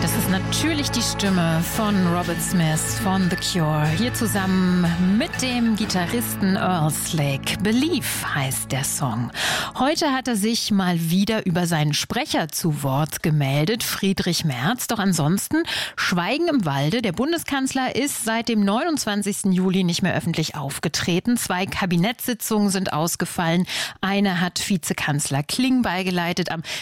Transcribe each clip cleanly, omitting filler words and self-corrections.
Das ist natürlich die Stimme von Robert Smith von The Cure. Hier zusammen mit dem Gitarristen Earl Slick. Believe heißt der Song. Heute hat er sich mal wieder über seinen Sprecher zu Wort gemeldet, Friedrich Merz. Doch ansonsten Schweigen im Walde. Der Bundeskanzler ist seit dem 29. Juli nicht mehr öffentlich aufgetreten. 2 Kabinettssitzungen sind ausgefallen. Eine hat Vizekanzler Kling beigeleitet. Am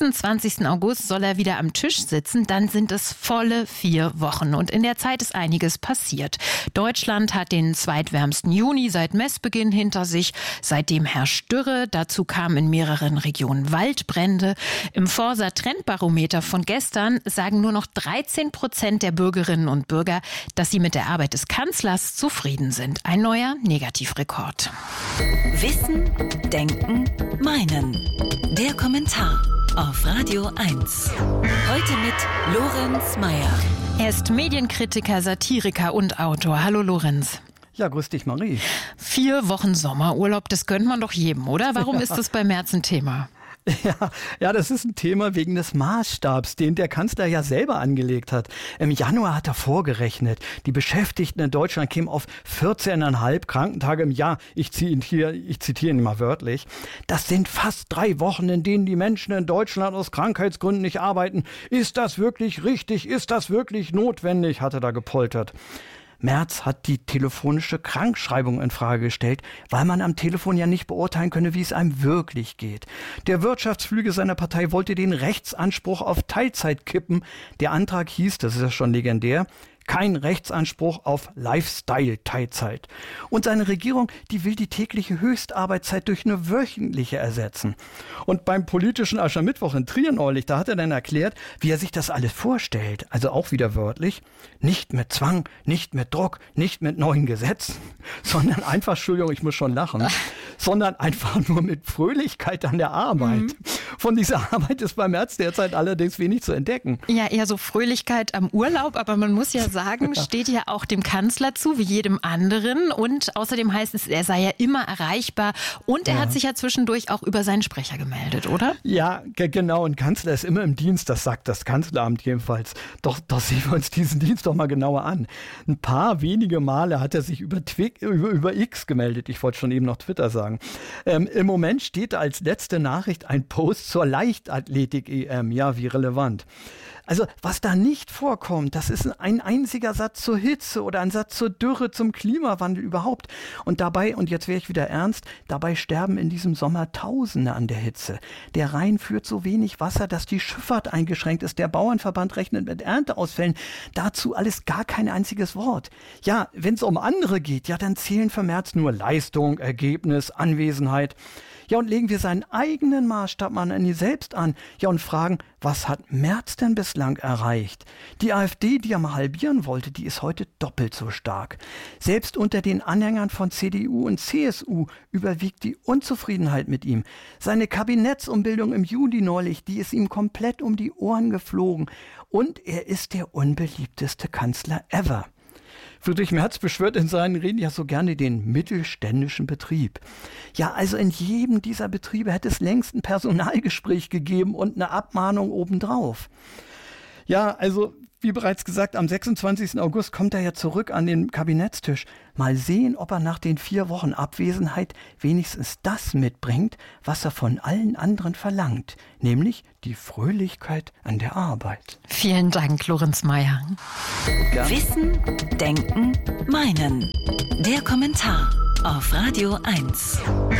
26. August soll er wieder am Tisch sitzen. Dann sind es volle 4 Wochen. Und in der Zeit ist einiges passiert. Deutschland hat den zweitwärmsten Juni seit Messbeginn hinter sich. Seitdem herrscht Dürre. Dazu kamen in mehreren Regionen Waldbrände. Im Forsa Trendbarometer von gestern sagen nur noch 13% der Bürgerinnen und Bürger, dass sie mit der Arbeit des Kanzlers zufrieden sind. Ein neuer Negativrekord. Wissen, Denken, Meinen. Der Kommentar auf Radio 1. Heute mit Lorenz Meyer. Er ist Medienkritiker, Satiriker und Autor. Hallo Lorenz. Ja, grüß dich, Marie. 4 Wochen Sommerurlaub, das gönnt man doch jedem, oder? Warum ist das bei Merz ein Thema? Ja, das ist ein Thema wegen des Maßstabs, den der Kanzler ja selber angelegt hat. Im Januar hat er vorgerechnet, die Beschäftigten in Deutschland kämen auf 14,5 Krankentage im Jahr. Ich zitiere ihn mal wörtlich. Das sind fast 3 Wochen, in denen die Menschen in Deutschland aus Krankheitsgründen nicht arbeiten. Ist das wirklich richtig? Ist das wirklich notwendig? Hat er da gepoltert. Merz hat die telefonische Krankschreibung in Frage gestellt, weil man am Telefon ja nicht beurteilen könne, wie es einem wirklich geht. Der Wirtschaftsflügel seiner Partei wollte den Rechtsanspruch auf Teilzeit kippen. Der Antrag hieß, das ist ja schon legendär, kein Rechtsanspruch auf Lifestyle-Teilzeit. Und seine Regierung, die will die tägliche Höchstarbeitszeit durch eine wöchentliche ersetzen. Und beim politischen Aschermittwoch in Trier neulich, da hat er dann erklärt, wie er sich das alles vorstellt. Also auch wieder wörtlich. Nicht mit Zwang, nicht mit Druck, nicht mit neuen Gesetzen, sondern einfach, Entschuldigung, ich muss schon lachen, sondern einfach nur mit Fröhlichkeit an der Arbeit. Von dieser Arbeit ist bei Merz derzeit allerdings wenig zu entdecken. Ja, eher so Fröhlichkeit am Urlaub, aber man muss ja sagen, steht ja auch dem Kanzler zu, wie jedem anderen. Und außerdem heißt es, er sei ja immer erreichbar. Und er hat sich ja zwischendurch auch über seinen Sprecher gemeldet, oder? Ja, genau. Ein Kanzler ist immer im Dienst, das sagt das Kanzleramt jedenfalls. Doch sehen wir uns diesen Dienst doch mal genauer an. Ein paar wenige Male hat er sich über X gemeldet. Ich wollte schon eben noch Twitter sagen. Im Moment steht als letzte Nachricht ein Post zur Leichtathletik-EM. Ja, wie relevant. Also, was da nicht vorkommt, das ist ein einziger Satz zur Hitze oder ein Satz zur Dürre, zum Klimawandel überhaupt. Und dabei, und jetzt wäre ich wieder ernst, dabei sterben in diesem Sommer Tausende an der Hitze. Der Rhein führt so wenig Wasser, dass die Schifffahrt eingeschränkt ist. Der Bauernverband rechnet mit Ernteausfällen. Dazu alles gar kein einziges Wort. Ja, wenn es um andere geht, ja, dann zählen für Merz nur Leistung, Ergebnis, Anwesenheit. Ja, und legen wir seinen eigenen Maßstab mal an ihn selbst an. Ja, und fragen, was hat Merz denn bislang erreicht? Die AfD, die er mal halbieren wollte, die ist heute doppelt so stark. Selbst unter den Anhängern von CDU und CSU überwiegt die Unzufriedenheit mit ihm. Seine Kabinettsumbildung im Juli neulich, die ist ihm komplett um die Ohren geflogen. Und er ist der unbeliebteste Kanzler ever. Friedrich Merz beschwört in seinen Reden ja so gerne den mittelständischen Betrieb. Ja, also in jedem dieser Betriebe hätte es längst ein Personalgespräch gegeben und eine Abmahnung obendrauf. Ja, also wie bereits gesagt, am 26. August kommt er ja zurück an den Kabinettstisch. Mal sehen, ob er nach den 4 Wochen Abwesenheit wenigstens das mitbringt, was er von allen anderen verlangt, nämlich die Fröhlichkeit an der Arbeit. Vielen Dank, Lorenz Meyer. Wissen, Denken, Meinen. Der Kommentar auf Radio 1.